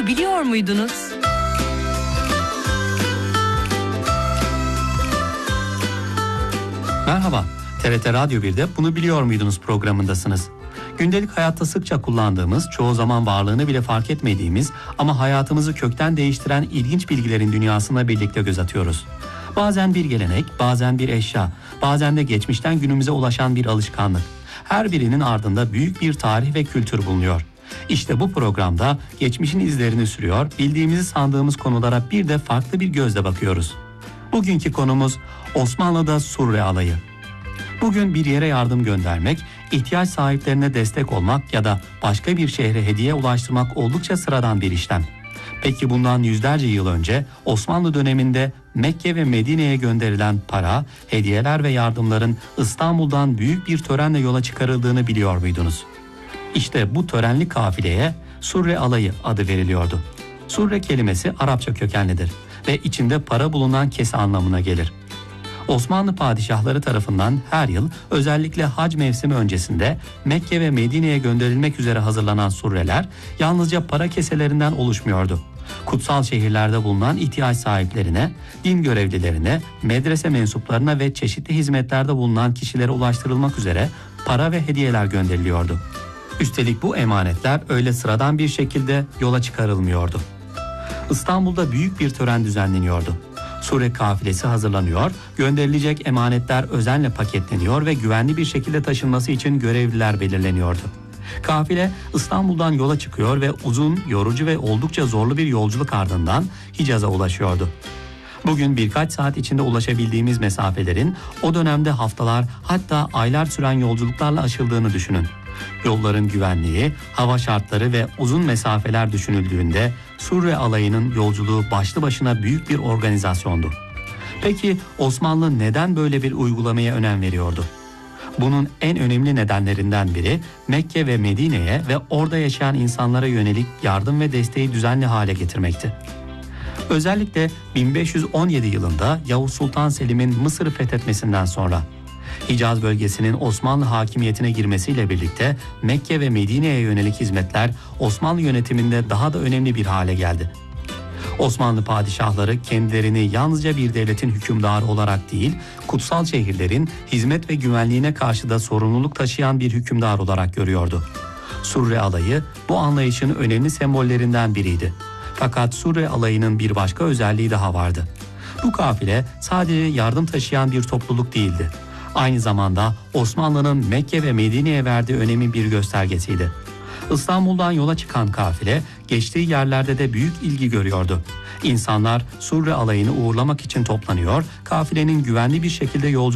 Bunu biliyor muydunuz? Merhaba, TRT Radyo 1'de Bunu Biliyor Muydunuz programındasınız. Gündelik hayatta sıkça kullandığımız, çoğu zaman varlığını bile fark etmediğimiz ama hayatımızı kökten değiştiren ilginç bilgilerin dünyasına birlikte göz atıyoruz. Bazen bir gelenek, bazen bir eşya, bazen de geçmişten günümüze ulaşan bir alışkanlık. Her birinin ardında büyük bir tarih ve kültür bulunuyor. İşte bu programda geçmişin izlerini sürüyor, bildiğimizi sandığımız konulara bir de farklı bir gözle bakıyoruz. Bugünkü konumuz Osmanlı'da Surre Alayı. Bugün bir yere yardım göndermek, ihtiyaç sahiplerine destek olmak ya da başka bir şehre hediye ulaştırmak oldukça sıradan bir işlem. Peki bundan yüzlerce yıl önce Osmanlı döneminde Mekke ve Medine'ye gönderilen para, hediyeler ve yardımların İstanbul'dan büyük bir törenle yola çıkarıldığını biliyor muydunuz? İşte bu törenli kafileye Surre Alayı adı veriliyordu. Surre kelimesi Arapça kökenlidir ve içinde para bulunan kese anlamına gelir. Osmanlı padişahları tarafından her yıl özellikle hac mevsimi öncesinde Mekke ve Medine'ye gönderilmek üzere hazırlanan surreler yalnızca para keselerinden oluşmuyordu. Kutsal şehirlerde bulunan ihtiyaç sahiplerine, din görevlilerine, medrese mensuplarına ve çeşitli hizmetlerde bulunan kişilere ulaştırılmak üzere para ve hediyeler gönderiliyordu. Üstelik bu emanetler öyle sıradan bir şekilde yola çıkarılmıyordu. İstanbul'da büyük bir tören düzenleniyordu. Surre kafilesi hazırlanıyor, gönderilecek emanetler özenle paketleniyor ve güvenli bir şekilde taşınması için görevliler belirleniyordu. Kafile İstanbul'dan yola çıkıyor ve uzun, yorucu ve oldukça zorlu bir yolculuk ardından Hicaz'a ulaşıyordu. Bugün birkaç saat içinde ulaşabildiğimiz mesafelerin o dönemde haftalar hatta aylar süren yolculuklarla aşıldığını düşünün. Yolların güvenliği, hava şartları ve uzun mesafeler düşünüldüğünde Surre Alayı'nın yolculuğu başlı başına büyük bir organizasyondu. Peki Osmanlı neden böyle bir uygulamaya önem veriyordu? Bunun en önemli nedenlerinden biri Mekke ve Medine'ye ve orada yaşayan insanlara yönelik yardım ve desteği düzenli hale getirmekti. Özellikle 1517 yılında Yavuz Sultan Selim'in Mısır'ı fethetmesinden sonra Hicaz bölgesinin Osmanlı hakimiyetine girmesiyle birlikte Mekke ve Medine'ye yönelik hizmetler Osmanlı yönetiminde daha da önemli bir hale geldi. Osmanlı padişahları kendilerini yalnızca bir devletin hükümdarı olarak değil, kutsal şehirlerin hizmet ve güvenliğine karşı da sorumluluk taşıyan bir hükümdar olarak görüyordu. Surre Alayı bu anlayışın önemli sembollerinden biriydi. Fakat Surre Alayı'nın bir başka özelliği daha vardı. Bu kafile sadece yardım taşıyan bir topluluk değildi. Aynı zamanda Osmanlı'nın Mekke ve Medine'ye verdiği önemin bir göstergesiydi. İstanbul'dan yola çıkan kafile geçtiği yerlerde de büyük ilgi görüyordu. İnsanlar Surre Alayı'nı uğurlamak için toplanıyor, kafilenin güvenli bir şekilde yolculuk